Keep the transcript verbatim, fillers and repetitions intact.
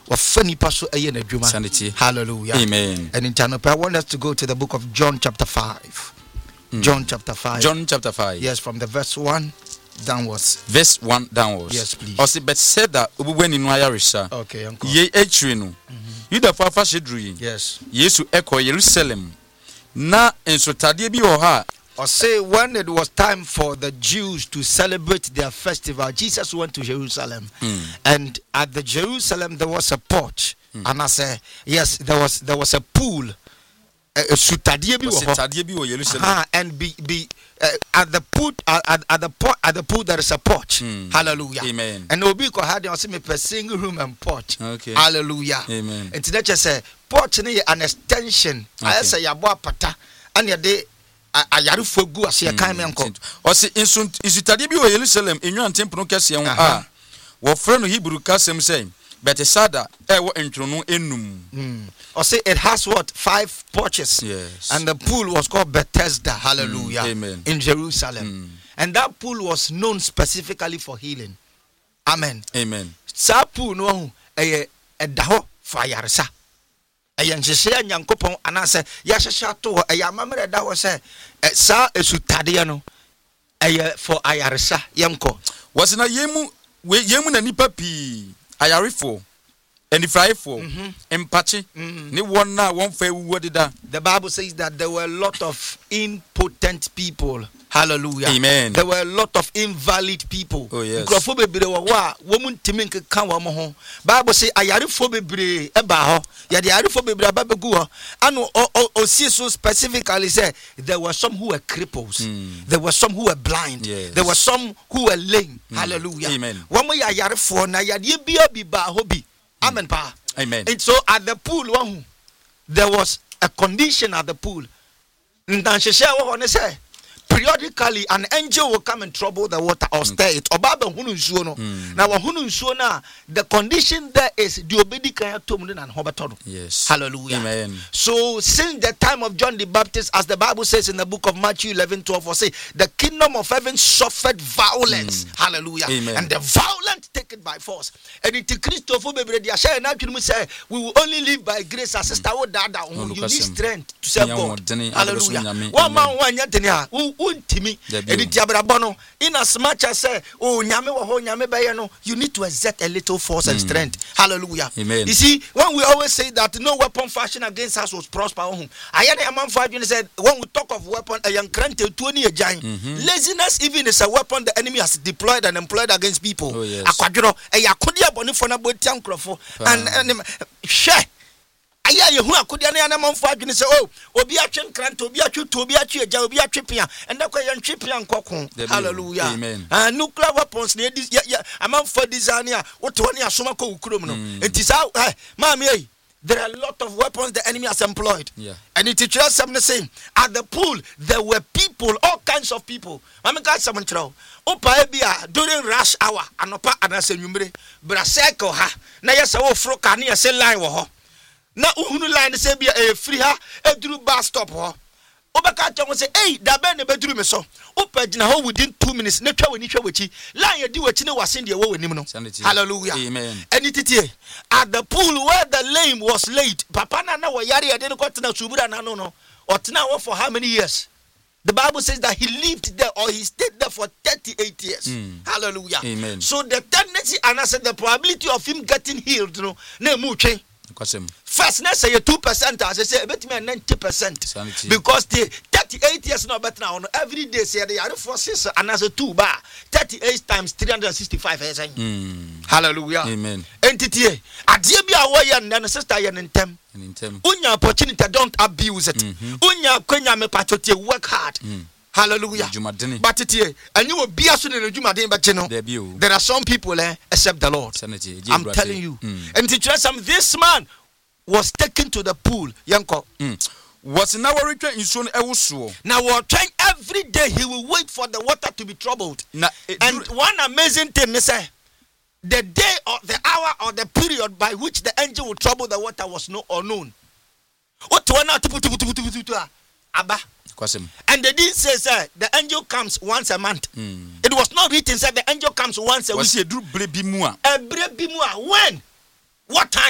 funny paso aye na dwuma. Hallelujah. Amen. And in channel I want us to go to the book of John chapter five. Mm. John chapter five. John chapter five. Yes, from the verse one downwards. Verse one downwards. Yes, please. Osi bet said that when in Ayarisha. Okay, uncle. Ye etrinu. You the fafa shedru. Yes. Yesu eko Jerusalem. Na ensotade bi wo ha. Or say when it was time for the Jews to celebrate their festival, Jesus went to Jerusalem. Mm. And at the Jerusalem there was a porch. Mm. And I say, yes, there was there was a pool. Uh, uh, and be be uh, at the pool uh, at, at the pot at the pool there is a porch. Mm. Hallelujah. Amen. And Obi ko had you see me per single room and porch. Okay. Hallelujah. Amen. And today just say porch is an extension. I say ya boa pata and ya de ayarifo gu ase ya kan me nko. O se insutade bi wo Jerusalem enwa ntempno kese ho a wo frɛ no Hebrew kasem say Bethesda ewo entwonu enum. Mm. Or say it has what? Five porches. Yes. And the pool was called Bethesda. Hallelujah. Mm. Amen. In Jerusalem. Mm. And that pool was known specifically for healing. Amen. Amen. Sa pool no eh eh daho fayaresa. Eh yanhyehyɛ nyankopɔn anase yɛhyehyɛ to hɔ eh amamere daho sɛ eh sa esutade no eh for ayaresa yemko. Wasina yemu we yemu na nipa pi ayarefo enifraefo empache ne won na won fa ewuwo deda. The Bible says that there were a lot of impotent people. Hallelujah. Amen. There were a lot of invalid people. Oh yes. Nkrofo bebre wo wa wo muntimi nkan wo mo ho. Bible say ayarefo bebre e ba ho. Ya de ayarefo bebre ababegu ho. Ano o see so specifically say there were some who were cripples. Mm. There were some who were blind. Yes. There were some who were lame. Mm. Hallelujah. Amen. Wo mo ya ayarefo na ya de bia bi ba ho bi. Amen pa. Amen. And so at the pool one there was a condition at the pool. Ndanhyehyɛ wo ho ne say periodically an angel will come and trouble the water or stir it. Obaba hunu nsuo no. Na wa hunu nsuo na the condition there is the obedi kan atom ne na hobetodo. Yes. Hallelujah. Amen. So since the time of John the Baptist, as the Bible says in the book of Matthew eleven twelve, or say the kingdom of heaven suffered violence. Mm. Hallelujah. Amen. And the violent take it by force. And it Christopher bebre dia share na twinu say we will only live by grace. As sister wo dada you need strength to serve God. Hallelujah. One man one yantene untimi editiabrabo no in as much as say oh nyame wo ho nyame beye no you need to exert a little force and strength. Hallelujah. Amen. You see, when we always say that no weapon fashioned against us was prosper home, I had a man five said when we talk of weapon a young crante twenty a giant laziness even is a weapon the enemy has deployed and employed against people. Oh, yes. Akwadro e yakodia boni for na botian krofo and share aya yehu akodia na na manfo adwene se oh obi atwe nkranta obi atwe to obi atwe eja obi atwe pia enda kwa ye ntwe pia nkoko. Hallelujah. Amen. Uh, nuclear weapons na ya ya amanfo designer wote woni asoma ko ukurom no entisa eh mama eh there are a lot of weapons the enemy has employed. Yeah. And it teaches something the same. At the pool, there were people, all kinds of people. Mama got someone throw. Opa ebia during rush hour, anopa anase numere. Braseko ha. Na yesa wo fro ka na yesa line wo ho. Na uhunu line se bia e free ha, e duru bus stop ho. Obeka chongo say, "Hey, da be ne beduru me so." Opa gina ho within two minutes. Ne twa wani twa wachi. Line ye di wachi ne wasen de wo wanim no. Hallelujah. Amen. And it at the pool where the lame was laid. Papa na na wo yare ade ne kwatena subura na no no. Otena wo for how many years? The Bible says that he lived there or he stayed there for thirty-eight years. Mm. Hallelujah. Amen. So the tendency and I said the probability of him getting healed, you know, na mu twen. First, let's say two percent, as I say, bet me ninety percent. Because the thirty-eight years no better now. Every day, say they are forces and as a two bar. thirty-eight times three hundred sixty-five. Mm. Hallelujah. Amen. Entity. Adibia away and sister and tem. Unya opportunity, don't abuse it. Unya kwenya me pachote, work hard. Mm. Hallelujah. But it here, and you will be as soon as you but you know, there are some people eh, except the Lord. I'm telling you. Mm. And to some, this man was taken to the pool. Yanko. Mm. Was now return in soon also. Now we're trying every day, he will wait for the water to be troubled. Now, and one amazing thing is say, the day or the hour or the period by which the angel will trouble the water was no unknown. What one Abba. And they didn't say, sir, the angel comes once a month. Mm. It was not written, sir, the angel comes once a week. A bimua. When? What time?